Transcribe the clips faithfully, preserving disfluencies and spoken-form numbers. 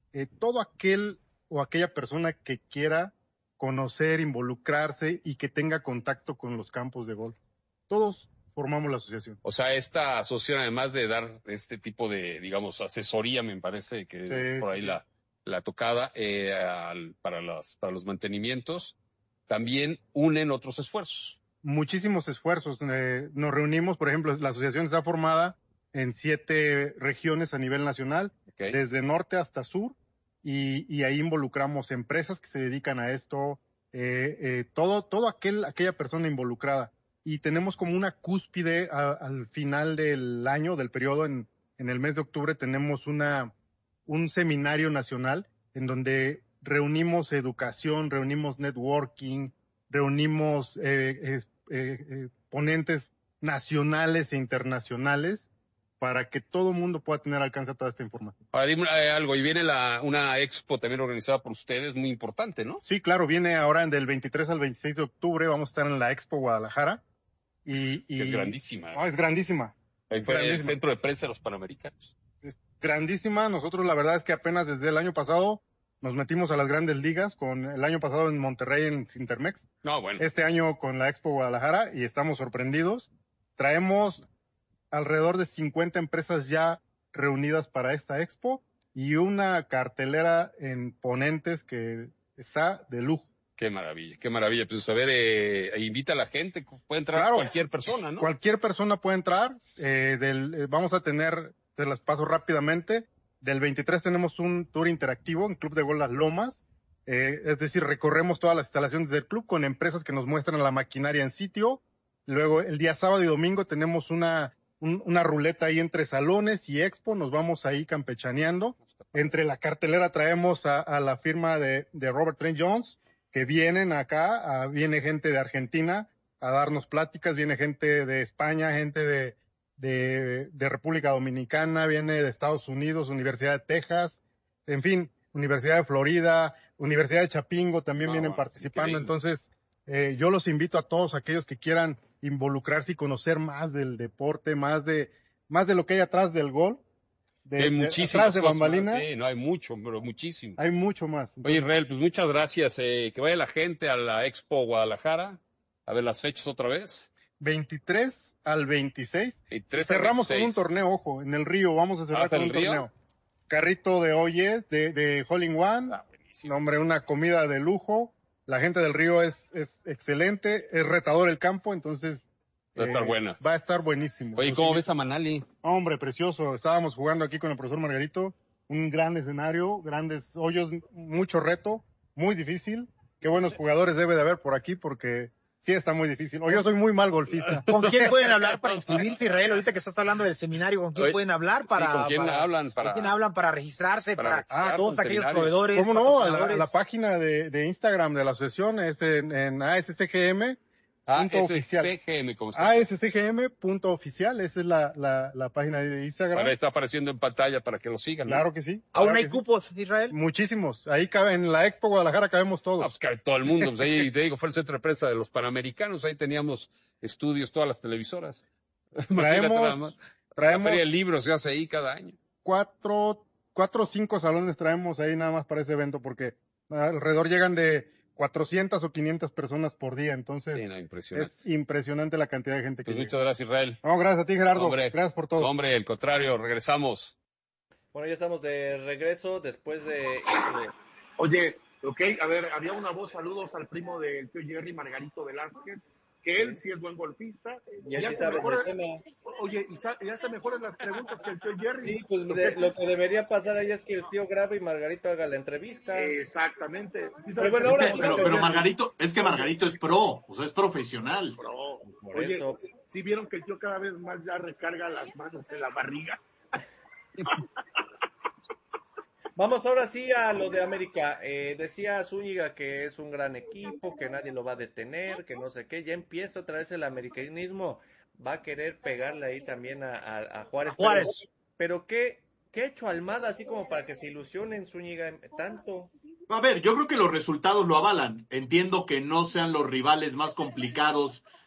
eh, todo aquel o aquella persona que quiera conocer, involucrarse y que tenga contacto con los campos de golf. Todos formamos la asociación. O sea, esta asociación, además de dar este tipo de, digamos, asesoría, me parece que Sí, es por ahí sí, la, la tocada, eh, al, para, las, para los mantenimientos, también unen otros esfuerzos. Muchísimos esfuerzos. Eh, nos reunimos, por ejemplo, la asociación está formada en siete regiones a nivel nacional, Okay. desde norte hasta sur, y, y ahí involucramos empresas que se dedican a esto, eh, eh, todo, todo aquel, aquella persona involucrada. Y tenemos como una cúspide a, al final del año, del periodo, en, en el mes de octubre, tenemos una, un seminario nacional en donde reunimos educación, reunimos networking, reunimos eh, eh, eh, ponentes nacionales e internacionales para que todo el mundo pueda tener alcance a toda esta información. Ahora dime eh, algo, y viene la, una expo también organizada por ustedes, muy importante, ¿no? Sí, claro, viene ahora del veintitrés al veintiséis de octubre, vamos a estar en la Expo Guadalajara. Y, y, que es grandísima. No, es grandísima. Ahí fue grandísima. El centro de prensa de los Panamericanos. Es grandísima. Nosotros la verdad es que apenas desde el año pasado nos metimos a las grandes ligas, con el año pasado en Monterrey en Cintermex. No, bueno. Este año con la Expo Guadalajara y estamos sorprendidos. Traemos alrededor de cincuenta empresas ya reunidas para esta Expo y una cartelera en ponentes que está de lujo. Qué maravilla, qué maravilla. Pues a ver, eh, invita a la gente, puede entrar claro, cualquier persona, ¿no? Cualquier persona puede entrar. Eh, del, eh, vamos a tener, te las paso rápidamente. Del veintitrés tenemos un tour interactivo en Club de Golf Las Lomas. Eh, es decir, recorremos todas las instalaciones del club con empresas que nos muestran la maquinaria en sitio. Luego, el día sábado y domingo tenemos una, un, una ruleta ahí entre salones y expo. Nos vamos ahí campechaneando. Entre la cartelera traemos a, a la firma de, de Robert Trent Jones, que vienen acá, a, viene gente de Argentina a darnos pláticas, viene gente de España, gente de, de, de República Dominicana, viene de Estados Unidos, Universidad de Texas, en fin, Universidad de Florida, Universidad de Chapingo también no, vienen participando. Increíble. Entonces, eh, yo los invito a todos aquellos que quieran involucrarse y conocer más del deporte, más de, más de lo que hay atrás del golf. De, hay muchísimas de bambalinas. Sí, no hay mucho, pero muchísimo. Hay mucho más. Entonces, oye, Israel, pues muchas gracias. Eh, que vaya la gente a la Expo Guadalajara. A ver las fechas otra vez. veintitrés al veintiséis. veintitrés Cerramos al veintiséis. con un torneo, ojo, en el Río. Vamos a cerrar ¿Hasta con un río? torneo. Carrito de Oyes, de, de Hole in One. Ah, buenísimo. Hombre, una comida de lujo. La gente del Río es, es excelente. Es retador el campo, entonces... Va a estar eh, buena. Va a estar buenísimo. Oye, ¿cómo ves a Manali? Hombre, precioso. Estábamos jugando aquí con el profesor Margarito. Un gran escenario, grandes hoyos, mucho reto, muy difícil. Qué buenos jugadores debe de haber por aquí porque sí está muy difícil. O yo soy muy mal golfista. ¿Con quién pueden hablar para inscribirse, Israel? Ahorita que estás hablando del seminario, ¿con quién Oye, pueden hablar para... Sí, ¿con quién para, hablan para... ¿con quién hablan para registrarse? Para, para ah, todos aquellos proveedores. ¿Cómo no? A la, a la página de, de Instagram de la asociación es en, en A S C G M. A S C G M, ¿cómo está? A S C G M punto oficial, esa es la, la, la página de Instagram. Ahora está apareciendo en pantalla para que lo sigan, ¿no? Claro que sí. ¿Aún claro hay que cupos, sí. Israel? Muchísimos. Ahí cabe, en la Expo Guadalajara cabemos todos. Ah, pues cabe todo el mundo. Pues ahí, te digo, fue el centro de prensa de los Panamericanos, ahí teníamos estudios, todas las televisoras. Traemos, traemos. La feria de libros se hace ahí cada año. Cuatro, cuatro o cinco salones traemos ahí nada más para ese evento, porque alrededor llegan de cuatrocientas o quinientas personas por día, entonces sí, no, impresionante. Es impresionante la cantidad de gente que pues llega. Muchas gracias, Israel. No, gracias a ti, Gerardo. Hombre, gracias por todo. Hombre, al contrario, regresamos. Bueno, ya estamos de regreso después de... Oye, ok, a ver, había una voz, saludos al primo del tío Jerry, Margarito Velázquez, que él sí es buen golfista. Y ya, ya sabe el tema. Oye, y ya se mejoran las preguntas que el tío Jerry. Sí, pues de, lo que debería pasar ahí es que el tío grabe y Margarito haga la entrevista. Exactamente. Sí, pero, bueno, ahora, pero, pero Margarito, es que Margarito es pro, o sea, es profesional. Pro. Por Oye, eso. ¿sí vieron que el tío cada vez más ya recarga las manos en la barriga? Vamos ahora sí a lo de América. Eh, decía Zúñiga que es un gran equipo, que nadie lo va a detener, que no sé qué. Ya empieza otra vez el americanismo. Va a querer pegarle ahí también a, a, a Juárez. Juárez. Pero, pero ¿qué, ¿qué ha hecho Almada así como para que se ilusionen Zúñiga tanto? A ver, yo creo que los resultados lo avalan. Entiendo que no sean los rivales más complicados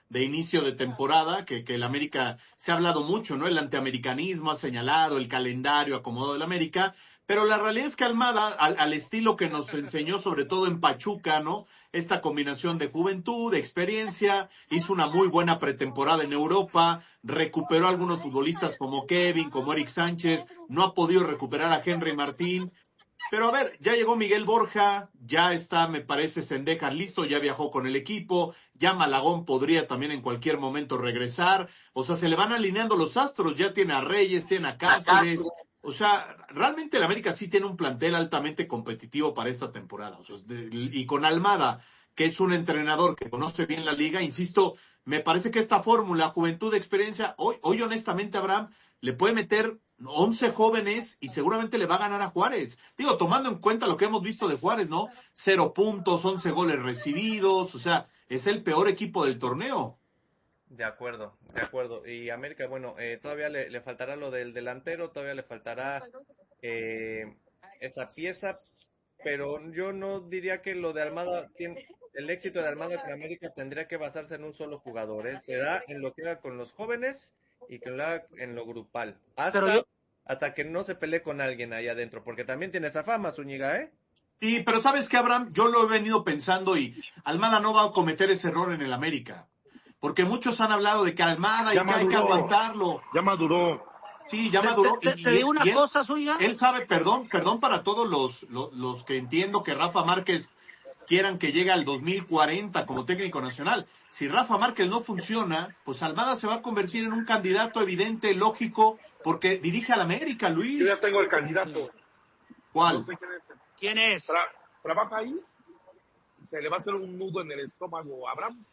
de inicio de temporada, que, que el América se ha hablado mucho, ¿no? El antiamericanismo ha señalado, el calendario acomodado del América, pero la realidad es que Almada, al, al estilo que nos enseñó sobre todo en Pachuca, ¿no? Esta combinación de juventud, de experiencia, hizo una muy buena pretemporada en Europa, recuperó a algunos futbolistas como Kevin, como Eric Sánchez, no ha podido recuperar a Henry Martín. Pero a ver, ya llegó Miguel Borja, ya está, me parece, Zendejas listo, ya viajó con el equipo, ya Malagón podría también en cualquier momento regresar, o sea, se le van alineando los astros, ya tiene a Reyes, tiene a Cáceres, o sea, realmente el América sí tiene un plantel altamente competitivo para esta temporada, o sea, y con Almada, que es un entrenador que conoce bien la liga, insisto, me parece que esta fórmula, juventud, experiencia, hoy, hoy honestamente, Abraham, le puede meter once jóvenes y seguramente le va a ganar a Juárez. Digo, tomando en cuenta lo que hemos visto de Juárez, ¿no? Cero puntos, once goles recibidos, o sea, es el peor equipo del torneo. De acuerdo, de acuerdo. Y América, bueno, eh, todavía le, le faltará lo del delantero, todavía le faltará eh, esa pieza, pero yo no diría que lo de Almada, tiene, el éxito de Almada con América tendría que basarse en un solo jugador, ¿eh? Será en lo que haga con los jóvenes y que lo haga en lo grupal. Hasta, yo... hasta que no se pelee con alguien ahí adentro, porque también tiene esa fama, Zúñiga, ¿eh? Sí, pero ¿sabes qué, Abraham? Yo lo he venido pensando y Almada no va a cometer ese error en el América. Porque muchos han hablado de que Almada ya y que hay que aguantarlo. Ya maduró. Sí, ya maduró. Te, te, te, te digo una él, cosa, Zúñiga. Él sabe, perdón, perdón para todos los, los, los que entiendo que Rafa Márquez quieran que llegue al dos mil cuarenta como técnico nacional. Si Rafa Márquez no funciona, pues Almada se va a convertir en un candidato evidente, lógico, porque dirige al América, Luis. Yo ya tengo el candidato. ¿Cuál? No sé quién es. ¿Quién es? Tra- ¿Trabaja ahí? Se le va a hacer un nudo en el estómago a Abraham.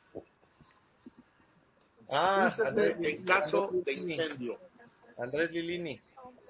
Ah, Úsese Andrés, en caso Andrés de Lilini. incendio. Andrés Lilini.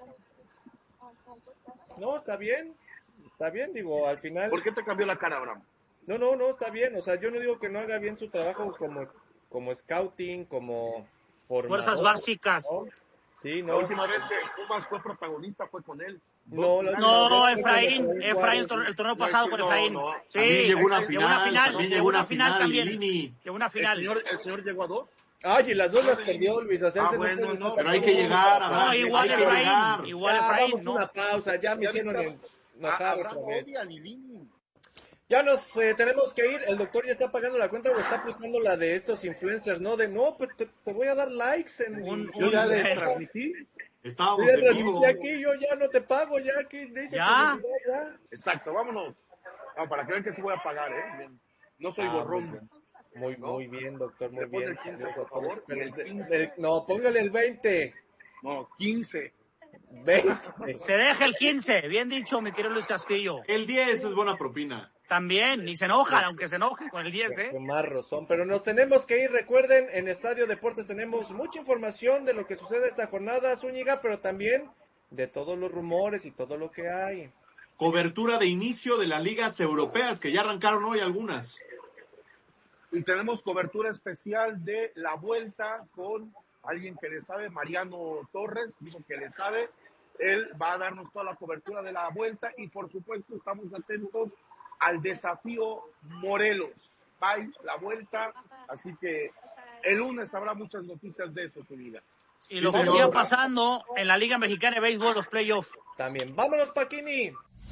No, está bien. Está bien, digo, al final... ¿Por qué te cambió la cara, Abraham? No, no, no, está bien. O sea, yo no digo que no haga bien su trabajo como, como scouting, como formador, fuerzas básicas. ¿no? Sí, La no. última vez que Pumas fue protagonista fue con él. No, la No, última vez fue Efraín, con Efraín Efraín, el Juárez. torneo, el torneo No, pasado sí, con no, Efraín. no. Sí, También llegó una llegó una final, final, también llegó una final también. Lilini. Llegó una El final. señor, el señor llegó a dos. Ay, y las dos las perdió, Luis. O sea, Ah, ese bueno, puede no, sacar pero hay todo. que llegar, No, Abraham, igual hay que Efraín, llegar. igual Ya, Efraín, vamos ¿no? una pausa, ya me Ya hicieron viste, enojar Ah, otra Abraham vez. odia a Lilini. Ya nos eh, tenemos que ir, el doctor ya está pagando la cuenta o está aplicando la de estos influencers, ¿no? De no, pero te, te voy a dar likes en Un- mi- Yo ya un- le eh, transmití. Yo Estábamos ya en vivo. transmití aquí, yo ya no te pago, ya aquí dice Ya. publicidad, ya. Exacto, vámonos. No, para que vean que sí voy a pagar, ¿eh? Bien. No soy Ah, muy borrón. bien. Muy, ¿No? muy bien, doctor, muy Le pone bien. el quince, Saludos por a todos. favor, y el Pero, quince. el- no, póngale el veinte. No, quince. veinte. Se deja el quince, bien dicho, mi querido Luis Castillo. El diez es buena propina. También, ni se enojan, aunque se enojen con el diez, ¿eh? Con más razón, pero nos tenemos que ir, recuerden, en Estadio Deportes tenemos mucha información de lo que sucede esta jornada, Zúñiga, pero también de todos los rumores y todo lo que hay. Cobertura de inicio de las ligas europeas, que ya arrancaron hoy algunas. Y tenemos cobertura especial de la vuelta con alguien que le sabe, Mariano Torres, dijo que le sabe. Él va a darnos toda la cobertura de la vuelta y por supuesto estamos atentos al desafío Morelos. Bye, la vuelta, así que el lunes habrá muchas noticias de eso, su vida. Y lo Sí, que señor. siga pasando en la Liga Mexicana de Béisbol, los playoffs. También, vámonos, Paquini.